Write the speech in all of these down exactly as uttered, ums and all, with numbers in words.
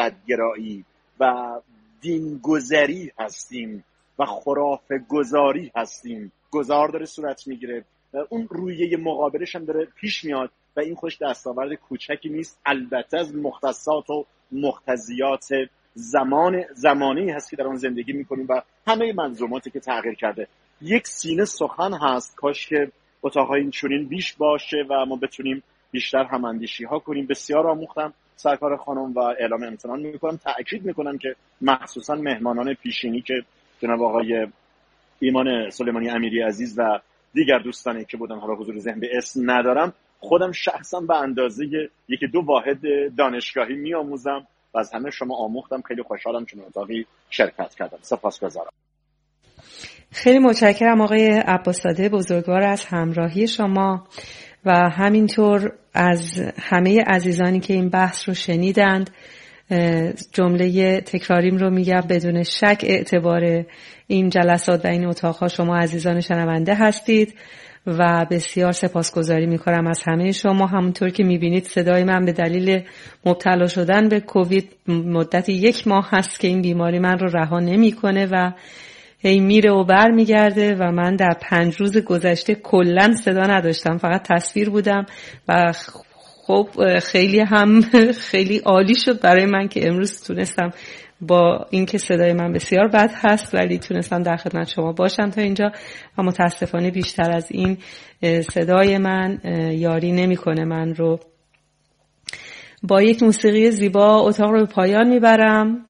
بدگرایی و دینگذری هستیم و خرافه گذاری هستیم گذار داره صورت میگیره. اون رویه مقابلش هم داره پیش میاد و این خوش دستاورد کوچکی نیست. البته از مختصات و مقتضیات زمان زمانی هست که در اون زندگی میکنیم و همه منظوماتی که تغییر کرده. یک سینه سخن هست، کاش که اتاقهای این چونین بیش باشه و ما بتونیم بیشتر هماندیشی ها کنیم. بسیار آموختم سرکار خانم و اعلام امتنان میکنم. تأکید میکنم که مخصوصا مهمانان پیشینی که جناب آقای ایمان سلیمانی امیری عزیز و دیگر دوستانی که بودن، حالا حضور ذهن به اسم ندارم، خودم شخصا به اندازه یکی دو واحد دانشگاهی میآموزم و از همه شما آموختم. خیلی خوشحالم چون اتاقی شرکت کردم. سپاسگزارم. خیلی متشکرم آقای عباس‌زاده بزرگوار از همراهی شما و همینطور از همه عزیزانی که این بحث رو شنیدند. جمله تکراریم رو میگم، بدون شک اعتبار این جلسات و این اتاقها شما عزیزان شنونده هستید و بسیار سپاسگزاری میکنم از همه شما. همونطور که میبینید صدای من به دلیل مبتلا شدن به کووید مدت یک ماه هست که این بیماری من رو رها نمیکنه و هی میره و بر میگرده و من در پنج روز گذشته کلن صدا نداشتم، فقط تصویر بودم و خب خیلی هم خیلی عالی شد برای من که امروز تونستم با اینکه صدای من بسیار بد هست ولی تونستم در خدمت شما باشم تا اینجا و متاسفانه بیشتر از این صدای من یاری نمیکنه من رو. با یک موسیقی زیبا اتاق رو به پایان میبرم.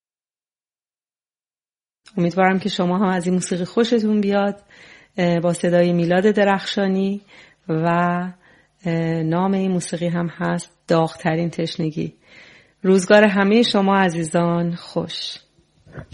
امیدوارم که شما هم از این موسیقی خوشتون بیاد. با صدای میلاد درخشانی و نام این موسیقی هم هست داغ‌ترین تشنگی. روزگار همه شما عزیزان خوش.